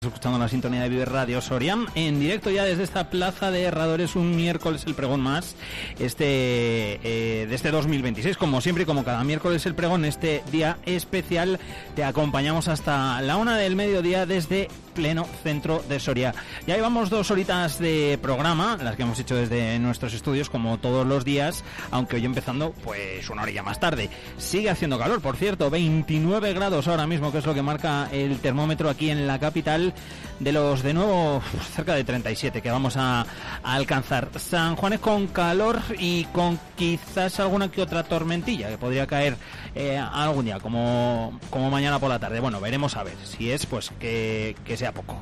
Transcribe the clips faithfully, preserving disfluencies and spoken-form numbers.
Escuchando la sintonía de Vive Radio Soria, en directo ya desde esta plaza de Herradores, un miércoles el pregón más, este eh, de este dos mil veintiséis, como siempre y como cada miércoles el pregón, este día especial, te acompañamos hasta la una del mediodía desde pleno centro de Soria. Ya llevamos dos horitas de programa, las que hemos hecho desde nuestros estudios, como todos los días, aunque hoy empezando pues una horilla más tarde. Sigue haciendo calor, por cierto, veintinueve grados ahora mismo, que es lo que marca el termómetro aquí en la capital, de los de nuevo cerca de treinta y siete que vamos a, a alcanzar. San Juan es con calor y con quizás alguna que otra tormentilla que podría caer eh, algún día, como, como mañana por la tarde. Bueno, veremos a ver si es pues que, que sea poco.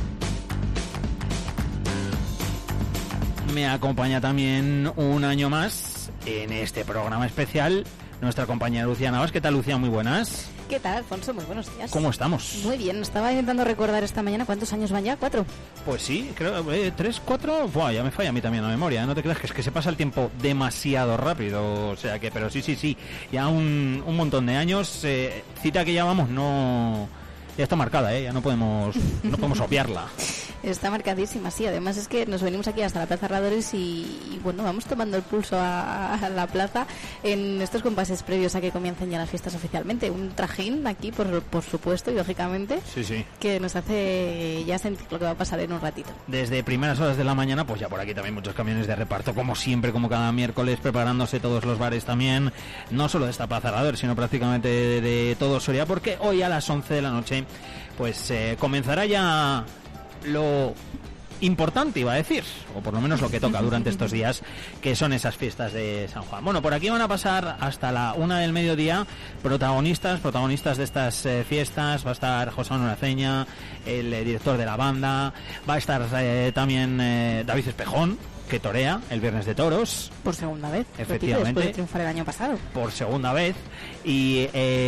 Me acompaña también un año más en este programa especial nuestra compañera Lucía Navas. ¿Qué tal, Lucía? Muy buenas. ¿Qué tal, Alfonso? Muy buenos días. ¿Cómo estamos? Muy bien, estaba intentando recordar esta mañana cuántos años van ya, ¿cuatro? Pues sí, creo, eh, tres, cuatro, buah, ya me falla a mí también la memoria, ¿eh? No te creas que es que se pasa el tiempo demasiado rápido, o sea que, pero sí, sí, sí, ya un, un montón de años, eh, cita que ya vamos, no, ya está marcada, ¿eh? Ya no podemos, no podemos obviarla. Está marcadísima, sí. Además es que nos venimos aquí hasta la Plaza Herradores y, y bueno, vamos tomando el pulso a, a la plaza en estos compases previos a que comiencen ya las fiestas oficialmente. Un trajín aquí, por, por supuesto, y lógicamente, sí, sí, que nos hace ya sentir lo que va a pasar en un ratito. Desde primeras horas de la mañana, pues ya por aquí también muchos camiones de reparto, como siempre, como cada miércoles, preparándose todos los bares también, no solo de esta Plaza Herradores, sino prácticamente de, de todo Soria, porque hoy a las once de la noche, pues eh, comenzará ya lo importante, iba a decir, o por lo menos lo que toca durante estos días, que son esas fiestas de San Juan. Bueno, por aquí van a pasar hasta la una del mediodía protagonistas, protagonistas de estas eh, fiestas. Va a estar José Manuel Aceña, el eh, director de la banda, va a estar eh, también eh, David Espejón, que torea el Viernes de Toros. Por segunda vez. Efectivamente. Después de triunfar el año pasado. Por segunda vez. Y,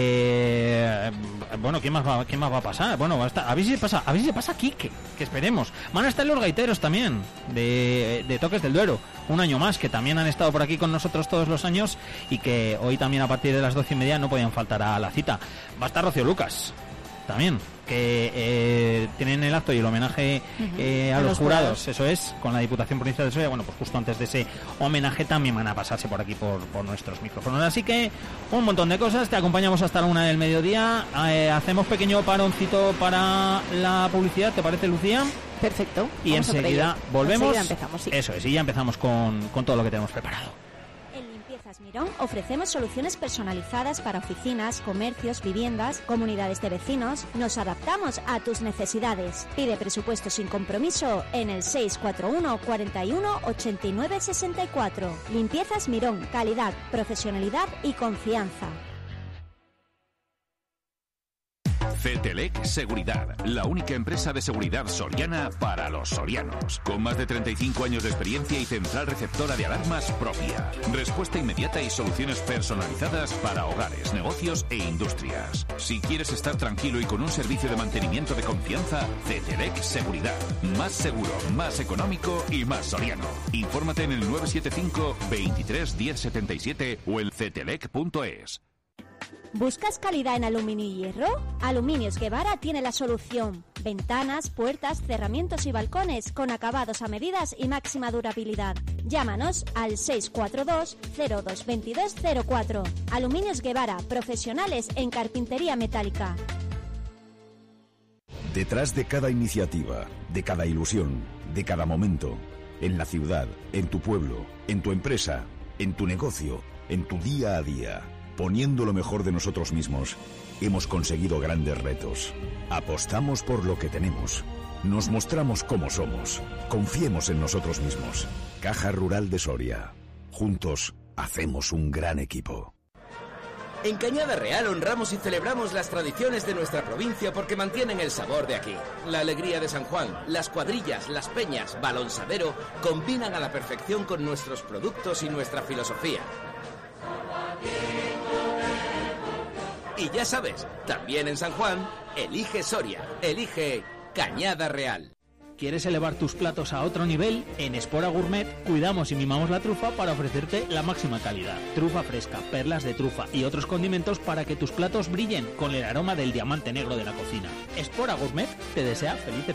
eh, bueno, ¿quién más va, quién más va a pasar? Bueno, va a estar, a ver si pasa, a ver si pasa Quique, que esperemos. Van a estar los gaiteros también, de, de Toques del Duero, un año más, que también han estado por aquí con nosotros todos los años y que hoy también a partir de las doce y media no podían faltar a la cita. Va a estar Rocío Lucas, también, que eh, tienen el acto y el homenaje eh, a, a los, los jurados, jurados, eso es, con la Diputación Provincial de Soria. Bueno, pues justo antes de ese homenaje también van a pasarse por aquí por, por nuestros micrófonos. Así que un montón de cosas, te acompañamos hasta la una del mediodía, eh, hacemos pequeño paroncito para la publicidad, ¿te parece, Lucía? Perfecto. Y enseguida volvemos. Enseguida empezamos, sí. Eso es, y ya empezamos con, con todo lo que tenemos preparado. Mirón ofrecemos soluciones personalizadas para oficinas, comercios, viviendas, comunidades de vecinos. Nos adaptamos a tus necesidades. Pide presupuesto sin compromiso en el seis cuatro uno, cuarenta y uno, ochenta y nueve, sesenta y cuatro. Limpiezas Mirón, calidad, profesionalidad y confianza. Cetelec Seguridad, la única empresa de seguridad soriana para los sorianos. Con más de treinta y cinco años de experiencia y central receptora de alarmas propia. Respuesta inmediata y soluciones personalizadas para hogares, negocios e industrias. Si quieres estar tranquilo y con un servicio de mantenimiento de confianza, Cetelec Seguridad. Más seguro, más económico y más soriano. Infórmate en el nueve siete cinco, veintitrés, diez setenta y siete o en cetelec punto es. ¿Buscas calidad en aluminio y hierro? Aluminios Guevara tiene la solución. Ventanas, puertas, cerramientos y balcones con acabados a medidas y máxima durabilidad. Llámanos al seis cuatro dos, cero dos, veintidós, cero cuatro. Aluminios Guevara, profesionales en carpintería metálica. Detrás de cada iniciativa, de cada ilusión, de cada momento, en la ciudad, en tu pueblo, en tu empresa, en tu negocio, en tu día a día, poniendo lo mejor de nosotros mismos, hemos conseguido grandes retos. Apostamos por lo que tenemos. Nos mostramos como somos. Confiemos en nosotros mismos. Caja Rural de Soria. Juntos hacemos un gran equipo. En Cañada Real honramos y celebramos las tradiciones de nuestra provincia porque mantienen el sabor de aquí. La alegría de San Juan, las cuadrillas, las peñas, balonsadero, combinan a la perfección con nuestros productos y nuestra filosofía. Y ya sabes, también en San Juan, elige Soria, elige Cañada Real. ¿Quieres elevar tus platos a otro nivel? En Espora Gourmet cuidamos y mimamos la trufa para ofrecerte la máxima calidad. Trufa fresca, perlas de trufa y otros condimentos para que tus platos brillen con el aroma del diamante negro de la cocina. Espora Gourmet te desea felices